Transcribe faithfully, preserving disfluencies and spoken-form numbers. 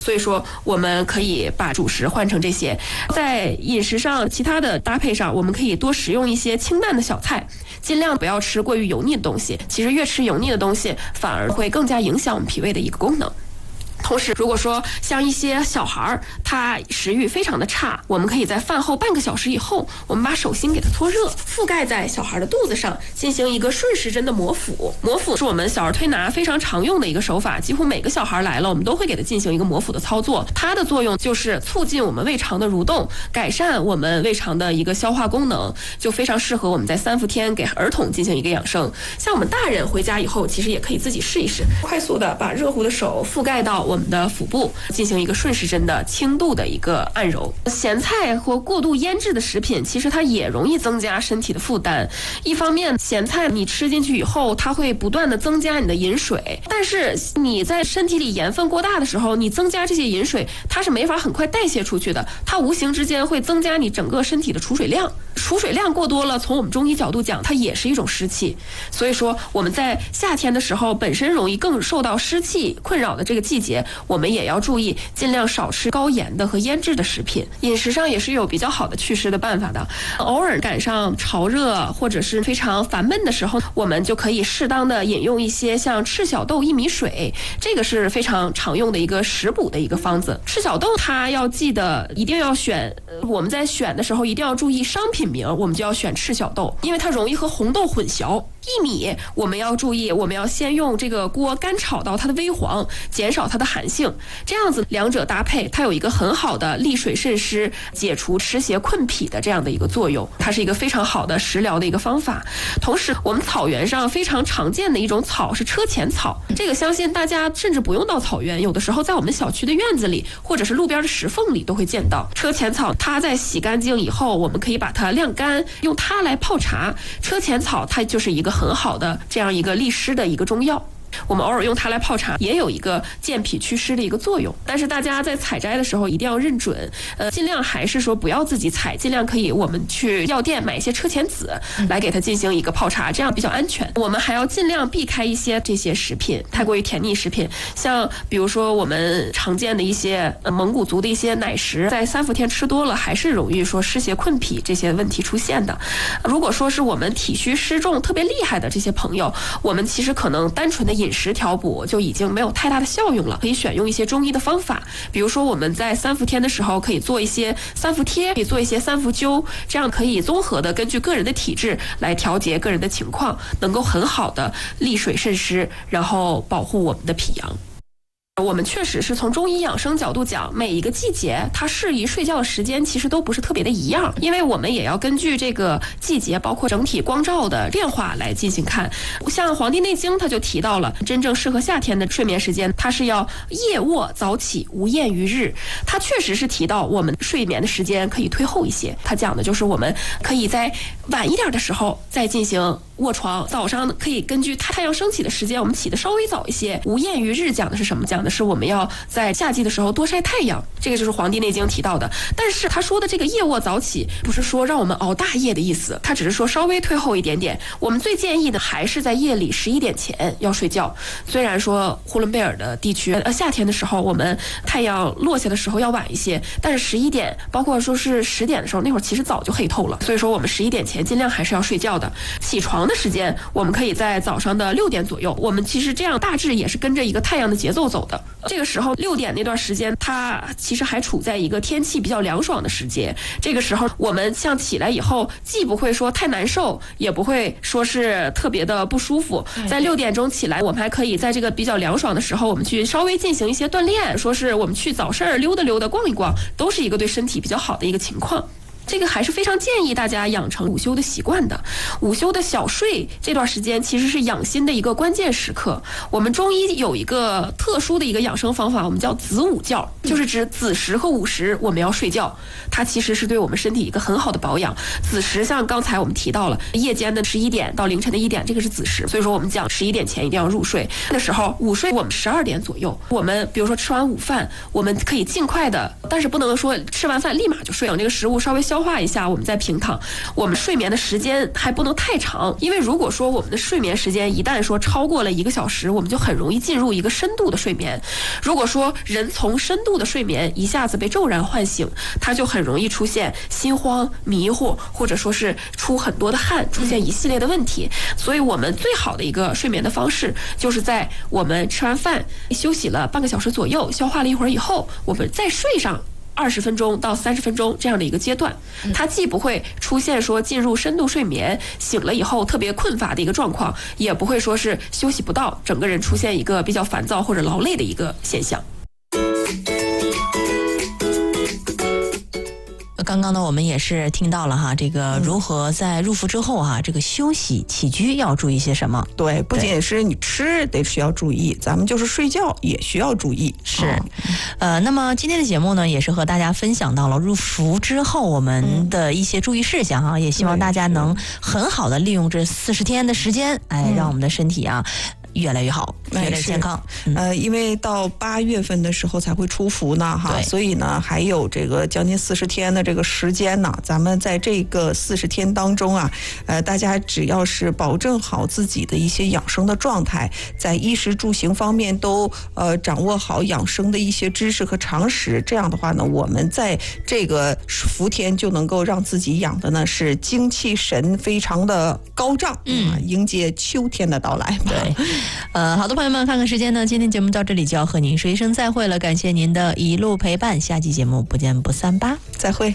所以说我们可以把主食换成这些，在饮食上其他的搭配上，我们可以多食用一些清淡的小菜，尽量不要吃过于油腻的东西。其实越吃油腻的东西，反而会更加影响我们脾胃的一个功能。同时，如果说像一些小孩儿，他食欲非常的差，我们可以在饭后半个小时以后，我们把手心给它搓热，覆盖在小孩的肚子上，进行一个顺时针的摩腹。摩腹是我们小儿推拿非常常用的一个手法，几乎每个小孩来了，我们都会给他进行一个摩腹的操作。它的作用就是促进我们胃肠的蠕动，改善我们胃肠的一个消化功能，就非常适合我们在三伏天给儿童进行一个养生。像我们大人回家以后，其实也可以自己试一试，快速的把热乎的手覆盖到我们的腹部，进行一个顺时针的轻度的一个按揉。咸菜或过度腌制的食品，其实它也容易增加身体的负担。一方面，咸菜你吃进去以后，它会不断的增加你的饮水，但是你在身体里盐分过大的时候，你增加这些饮水，它是没法很快代谢出去的，它无形之间会增加你整个身体的储水量。储水量过多了，从我们中医角度讲，它也是一种湿气。所以说我们在夏天的时候，本身容易更受到湿气困扰的这个季节，我们也要注意尽量少吃高盐的和腌制的食品。饮食上也是有比较好的祛湿的办法的，偶尔赶上潮热或者是非常烦闷的时候，我们就可以适当的饮用一些像赤小豆薏米水，这个是非常常用的一个食补的一个方子。赤小豆它要记得一定要选，我们在选的时候一定要注意商品名，我们就要选赤小豆，因为它容易和红豆混淆。薏米我们要注意，我们要先用这个锅干炒到它的微黄，减少它的寒性，这样子两者搭配，它有一个很好的利水渗湿、解除湿邪困脾的这样的一个作用，它是一个非常好的食疗的一个方法。同时，我们草原上非常常见的一种草是车前草，这个相信大家甚至不用到草原，有的时候在我们小区的院子里或者是路边的石缝里都会见到。车前草它在洗干净以后，我们可以把它晾干，用它来泡茶。车前草它就是一个很好的这样一个利湿的一个中药。我们偶尔用它来泡茶，也有一个健脾祛湿的一个作用。但是大家在采摘的时候一定要认准，呃，尽量还是说不要自己采，尽量可以我们去药店买一些车前子来给它进行一个泡茶，这样比较安全。我们还要尽量避开一些这些食品，太过于甜腻食品，像比如说我们常见的一些、呃、蒙古族的一些奶食，在三伏天吃多了，还是容易说湿邪困脾这些问题出现的。如果说是我们体虚湿重特别厉害的这些朋友，我们其实可能单纯的饮食调补就已经没有太大的效用了，可以选用一些中医的方法，比如说我们在三伏天的时候可以做一些三伏贴，可以做一些三伏灸，这样可以综合的根据个人的体质来调节个人的情况，能够很好的利水渗湿，然后保护我们的脾阳。我们确实是从中医养生角度讲，每一个季节它适宜睡觉的时间其实都不是特别的一样，因为我们也要根据这个季节包括整体光照的变化来进行看。像《黄帝内经》它就提到了真正适合夏天的睡眠时间，它是要夜卧早起，无厌于日。它确实是提到我们睡眠的时间可以推后一些，它讲的就是我们可以在晚一点的时候再进行卧床，早上可以根据太阳升起的时间我们起得稍微早一些。无厌于日讲的是什么？讲的是我们要在夏季的时候多晒太阳，这个就是《黄帝内经》提到的。但是他说的这个夜卧早起不是说让我们熬大夜的意思，他只是说稍微推后一点点。我们最建议的还是在夜里十一点前要睡觉。虽然说呼伦贝尔的地区呃夏天的时候我们太阳落下的时候要晚一些，但是十一点包括说是十点的时候，那会儿其实早就黑透了，所以说我们十一点前尽量还是要睡觉的。起床的时间我们可以在早上的六点左右，我们其实这样大致也是跟着一个太阳的节奏走的。这个时候六点那段时间它其实还处在一个天气比较凉爽的时节，这个时候我们像起来以后既不会说太难受，也不会说是特别的不舒服。在六点钟起来，我们还可以在这个比较凉爽的时候我们去稍微进行一些锻炼，说是我们去早市溜达溜达逛一逛，都是一个对身体比较好的一个情况。这个还是非常建议大家养成午休的习惯的。午休的小睡这段时间其实是养心的一个关键时刻。我们中医有一个特殊的一个养生方法，我们叫子午觉，就是指子时和午时我们要睡觉，它其实是对我们身体一个很好的保养。子时像刚才我们提到了夜间的十一点到凌晨的一点，这个是子时，所以说我们讲十一点前一定要入睡。那时候午睡我们十二点左右，我们比如说吃完午饭，我们可以尽快的，但是不能说吃完饭立马就睡，等这个食物稍微消消化一下，我们再平躺。我们睡眠的时间还不能太长，因为如果说我们的睡眠时间一旦说超过了一个小时，我们就很容易进入一个深度的睡眠。如果说人从深度的睡眠一下子被骤然唤醒，他就很容易出现心慌、迷糊，或者说是出很多的汗，出现一系列的问题。所以我们最好的一个睡眠的方式，就是在我们吃完饭休息了半个小时左右，消化了一会儿以后，我们再睡上二十分钟到三十分钟这样的一个阶段，它既不会出现说进入深度睡眠醒了以后特别困乏的一个状况，也不会说是休息不到，整个人出现一个比较烦躁或者劳累的一个现象。 刚刚呢，我们也是听到了哈，这个如何在入伏之后哈，这个休息起居要注意些什么？ 对，不仅是你吃得需要注意，咱们就是睡觉也需要注意。 是，哦、呃，那么今天的节目呢，也是和大家分享到了入伏之后我们的一些注意事项哈、嗯，也希望大家能很好的利用这四十天的时间，哎，让我们的身体啊。越来越好，越来越健康。 嗯、呃，因为到八月份的时候才会出伏呢，哈，所以呢还有这个将近四十天的这个时间呢。咱们在这个四十天当中啊，呃，大家只要是保证好自己的一些养生的状态，在衣食住行方面都呃掌握好养生的一些知识和常识，这样的话呢，我们在这个伏天就能够让自己养的呢是精气神非常的高涨，嗯，啊、迎接秋天的到来。 对。呃，好的，朋友们，看看时间呢，今天节目到这里就要和您说一声再会了，感谢您的一路陪伴，下期节目不见不散吧， 再会。